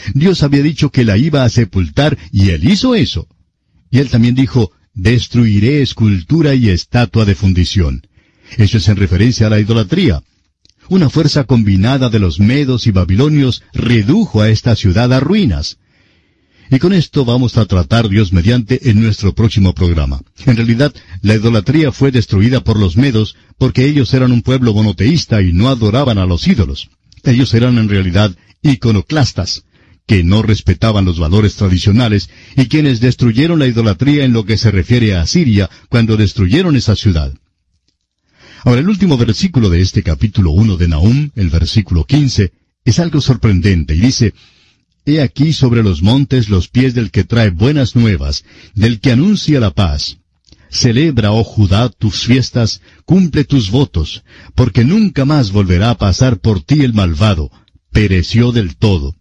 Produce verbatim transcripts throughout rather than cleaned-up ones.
Dios había dicho que la iba a sepultar, y Él hizo eso. Y Él también dijo, destruiré escultura y estatua de fundición. Eso es en referencia a la idolatría. Una fuerza combinada de los medos y babilonios redujo a esta ciudad a ruinas. Y con esto vamos a tratar, Dios mediante, en nuestro próximo programa. En realidad, la idolatría fue destruida por los medos porque ellos eran un pueblo monoteísta y no adoraban a los ídolos. Ellos eran en realidad iconoclastas, que no respetaban los valores tradicionales y quienes destruyeron la idolatría en lo que se refiere a Asiria cuando destruyeron esa ciudad. Ahora, el último versículo de este capítulo uno de Nahum, el versículo quince, es algo sorprendente y dice, He aquí sobre los montes los pies del que trae buenas nuevas, del que anuncia la paz. Celebra, oh Judá, tus fiestas, cumple tus votos, porque nunca más volverá a pasar por ti el malvado, pereció del todo.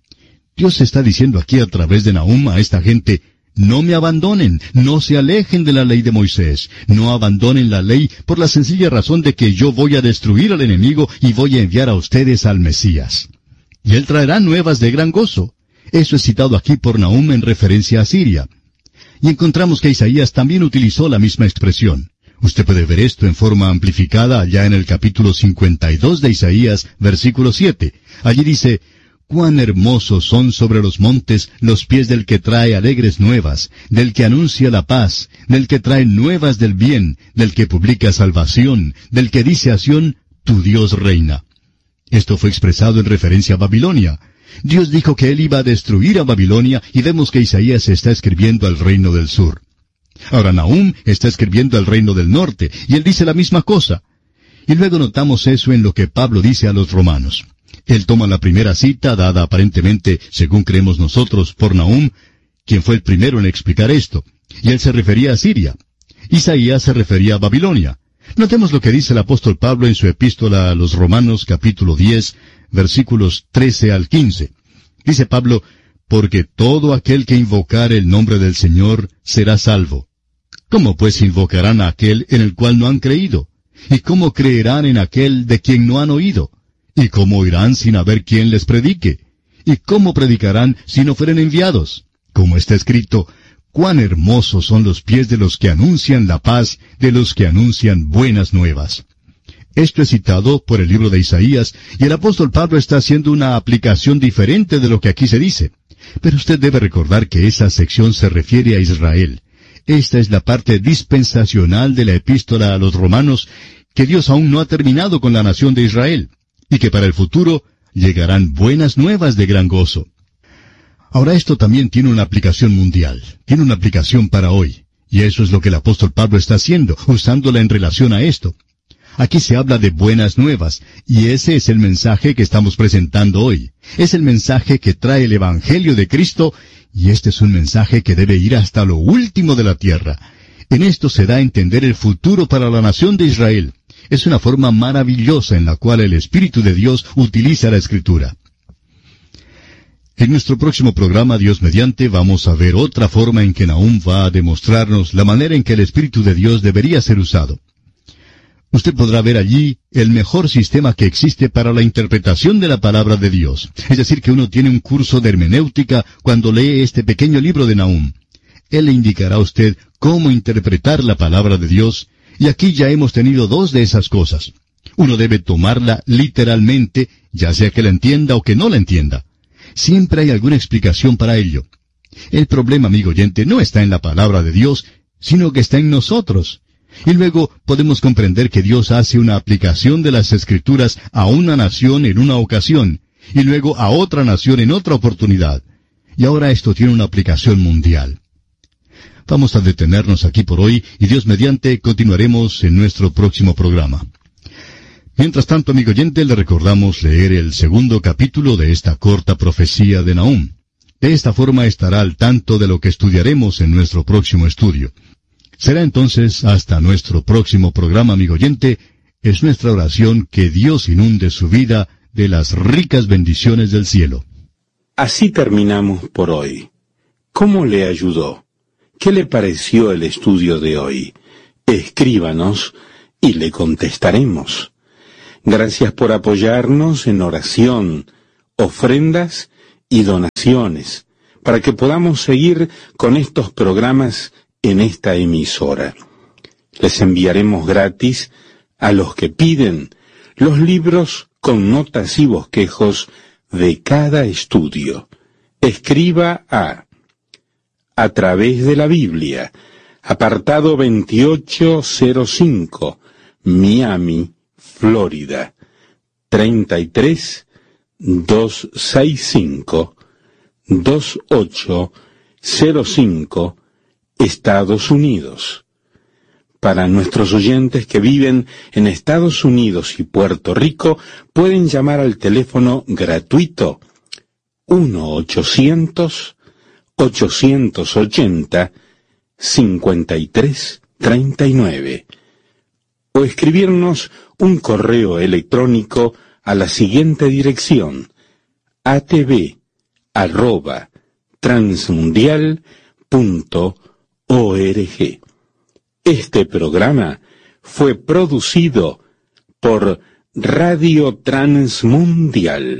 Dios está diciendo aquí a través de Nahum a esta gente, no me abandonen, no se alejen de la ley de Moisés, no abandonen la ley por la sencilla razón de que yo voy a destruir al enemigo y voy a enviar a ustedes al Mesías. Y él traerá nuevas de gran gozo. Eso es citado aquí por Nahum en referencia a Siria. Y encontramos que Isaías también utilizó la misma expresión. Usted puede ver esto en forma amplificada allá en el capítulo cincuenta y dos de Isaías, versículo siete. Allí dice, Cuán hermosos son sobre los montes los pies del que trae alegres nuevas, del que anuncia la paz, del que trae nuevas del bien, del que publica salvación, del que dice a Sión, tu Dios reina. Esto fue expresado en referencia a Babilonia. Dios dijo que Él iba a destruir a Babilonia y vemos que Isaías está escribiendo al reino del sur. Ahora Nahum está escribiendo al reino del norte y él dice la misma cosa. Y luego notamos eso en lo que Pablo dice a los romanos. Él toma la primera cita, dada aparentemente, según creemos nosotros, por Nahum, quien fue el primero en explicar esto, y él se refería a Siria. Isaías se refería a Babilonia. Notemos lo que dice el apóstol Pablo en su epístola a los Romanos, capítulo diez, versículos trece al quince. Dice Pablo, porque todo aquel que invocare el nombre del Señor será salvo. ¿Cómo pues invocarán a aquel en el cual no han creído? ¿Y cómo creerán en aquel de quien no han oído? ¿Y cómo oirán sin haber quien les predique? ¿Y cómo predicarán si no fueren enviados? Como está escrito, cuán hermosos son los pies de los que anuncian la paz, de los que anuncian buenas nuevas. Esto es citado por el libro de Isaías, y el apóstol Pablo está haciendo una aplicación diferente de lo que aquí se dice. Pero usted debe recordar que esa sección se refiere a Israel. Esta es la parte dispensacional de la epístola a los romanos, que Dios aún no ha terminado con la nación de Israel, y que para el futuro llegarán buenas nuevas de gran gozo. Ahora esto también tiene una aplicación mundial, tiene una aplicación para hoy, y eso es lo que el apóstol Pablo está haciendo, usándola en relación a esto. Aquí se habla de buenas nuevas, y ese es el mensaje que estamos presentando hoy. Es el mensaje que trae el Evangelio de Cristo, y este es un mensaje que debe ir hasta lo último de la tierra. En esto se da a entender el futuro para la nación de Israel. Es una forma maravillosa en la cual el Espíritu de Dios utiliza la Escritura. En nuestro próximo programa, Dios mediante, vamos a ver otra forma en que Nahum va a demostrarnos la manera en que el Espíritu de Dios debería ser usado. Usted podrá ver allí el mejor sistema que existe para la interpretación de la palabra de Dios. Es decir, que uno tiene un curso de hermenéutica cuando lee este pequeño libro de Nahum. Él le indicará a usted cómo interpretar la palabra de Dios, y aquí ya hemos tenido dos de esas cosas. Uno debe tomarla literalmente, ya sea que la entienda o que no la entienda. Siempre hay alguna explicación para ello. El problema, amigo oyente, no está en la palabra de Dios, sino que está en nosotros. Y luego podemos comprender que Dios hace una aplicación de las Escrituras a una nación en una ocasión, y luego a otra nación en otra oportunidad. Y ahora esto tiene una aplicación mundial. Vamos a detenernos aquí por hoy, y Dios mediante continuaremos en nuestro próximo programa. Mientras tanto, amigo oyente, le recordamos leer el segundo capítulo de esta corta profecía de Nahum. De esta forma estará al tanto de lo que estudiaremos en nuestro próximo estudio. Será entonces hasta nuestro próximo programa, amigo oyente. Es nuestra oración que Dios inunde su vida de las ricas bendiciones del cielo. Así terminamos por hoy. ¿Cómo le ayudó? ¿Qué le pareció el estudio de hoy? Escríbanos y le contestaremos. Gracias por apoyarnos en oración, ofrendas y donaciones para que podamos seguir con estos programas en esta emisora. Les enviaremos gratis a los que piden los libros con notas y bosquejos de cada estudio. Escriba a A través de la Biblia, apartado veintiocho cero cinco, Miami, Florida, treinta y tres doscientos sesenta y cinco, veintiocho cero cinco, Estados Unidos. Para nuestros oyentes que viven en Estados Unidos y Puerto Rico, pueden llamar al teléfono gratuito uno ochocientos, ochocientos ochenta, cincuenta y tres treinta y nueve o escribirnos un correo electrónico a la siguiente dirección: atv arroba transmundial punto org. Este programa fue producido por Radio Transmundial.